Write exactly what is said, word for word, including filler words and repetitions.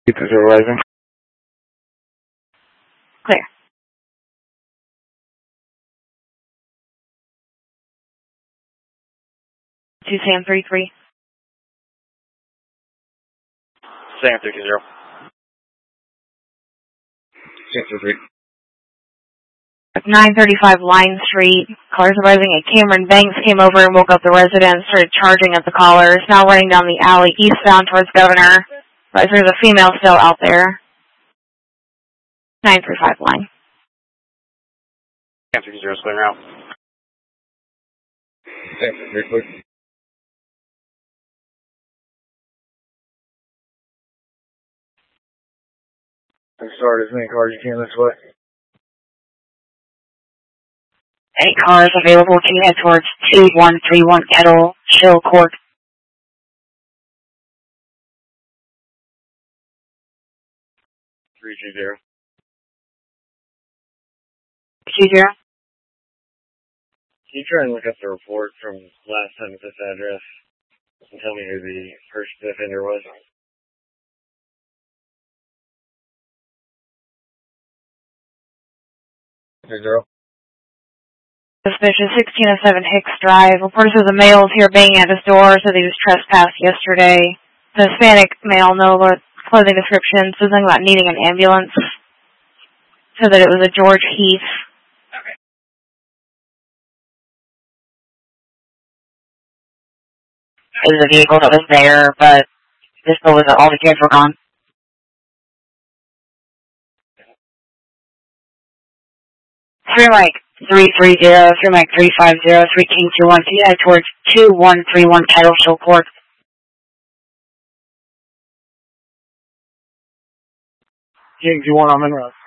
Supervising. Clear. Two Sam three three. Sam three two zero. Sam three three. nine thirty-five Line Street. Callers arriving at Cameron Banks came over and woke up the residents, started charging at the callers, now running down the alley eastbound towards Governor. But there's a female still out there. nine thirty-five Line. Sam three zero, clear out. Sam three three, clear. Start as many cars as you can this way. Eight cars available. Can you head towards two one three one Kettle, Chill Court? three two zero. two zero. Can you try and look up the report from last time at this address and tell me who the first offender was? Three zero. Suspicious sixteen oh seven Hicks Drive. Reports of the male is here banging at his door, said he was trespassed yesterday. The Hispanic male, no clothing description, said something about needing an ambulance. Said that it was a George Heath. Okay. It was a vehicle that was there, but this was all the kids were gone. Three Mike three three zero, three Mike three five zero, three King two one. Can you head towards two one three one Kettle, Chill Court? King two one on Monroe.